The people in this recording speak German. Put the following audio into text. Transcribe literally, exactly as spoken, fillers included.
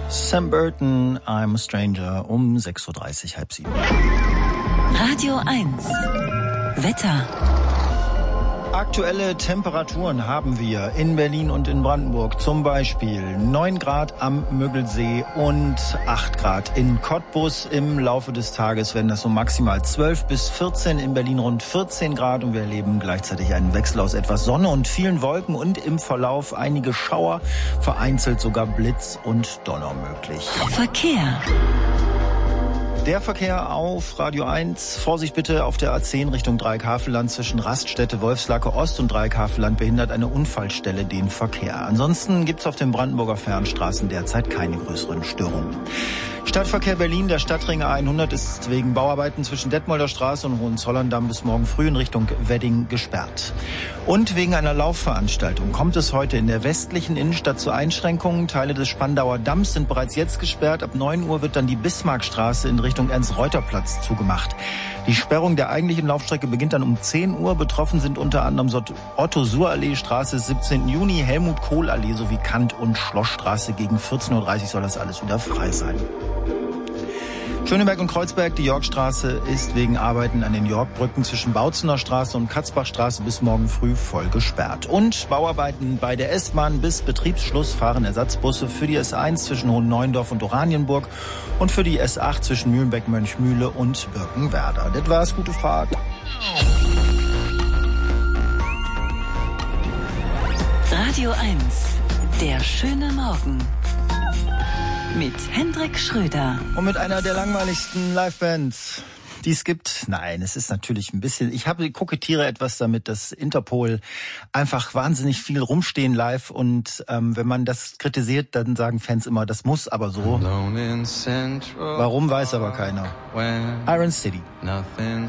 Sam Burton, I'm a Stranger, um sechs Uhr dreißig, halb sieben. Radio eins. Wetter. Aktuelle Temperaturen haben wir in Berlin und in Brandenburg. Zum Beispiel neun Grad am Müggelsee und acht Grad in Cottbus. Im Laufe des Tages werden das so maximal zwölf bis vierzehn, in Berlin rund vierzehn Grad. Und wir erleben gleichzeitig einen Wechsel aus etwas Sonne und vielen Wolken und im Verlauf einige Schauer, vereinzelt sogar Blitz und Donner möglich. Verkehr. Der Verkehr auf Radio eins. Vorsicht bitte auf der A zehn Richtung Dreieckhavelland zwischen Raststätte Wolfslacke Ost und Dreieckhavelland behindert eine Unfallstelle den Verkehr. Ansonsten gibt's auf den Brandenburger Fernstraßen derzeit keine größeren Störungen. Stadtverkehr Berlin, der Stadtring A hundert ist wegen Bauarbeiten zwischen Detmolder Straße und Hohenzollern-Damm bis morgen früh in Richtung Wedding gesperrt. Und wegen einer Laufveranstaltung kommt es heute in der westlichen Innenstadt zu Einschränkungen. Teile des Spandauer Damms sind bereits jetzt gesperrt. Ab neun Uhr wird dann die Bismarckstraße in Richtung Ernst-Reuter-Platz zugemacht. Die Sperrung der eigentlichen Laufstrecke beginnt dann um zehn Uhr. Betroffen sind unter anderem Otto-Suhr-Allee, Straße des siebzehnten Juni, Helmut-Kohl-Allee sowie Kant- und Schlossstraße. Gegen vierzehn Uhr dreißig soll das alles wieder frei sein. Schöneberg und Kreuzberg, die Yorkstraße ist wegen Arbeiten an den Yorkbrücken zwischen Bautzener Straße und Katzbachstraße bis morgen früh voll gesperrt. Und Bauarbeiten bei der S-Bahn bis Betriebsschluss fahren Ersatzbusse für die S eins zwischen Hohenneuendorf und Oranienburg und für die S acht zwischen Mühlenbeck-Mönchmühle und Birkenwerder. Das war's, gute Fahrt. Radio eins, der schöne Morgen. Mit Hendrik Schröder. Und mit einer der langweiligsten Livebands, die es gibt. Nein, es ist natürlich ein bisschen, ich habe kokettiere etwas damit, dass Interpol einfach wahnsinnig viel rumstehen live. Und ähm, wenn man das kritisiert, dann sagen Fans immer, das muss aber so. Warum, weiß aber keiner. Iron City.